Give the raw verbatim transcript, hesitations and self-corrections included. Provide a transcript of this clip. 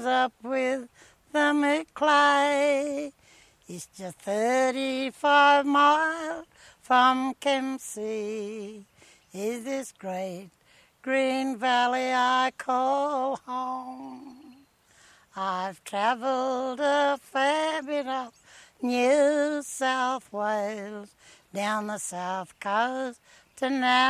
up with the Maclay. It's just thirty-five miles from Kempsey. Is this great green valley I call home? I've travelled a fair bit of New South Wales, down the south coast to now.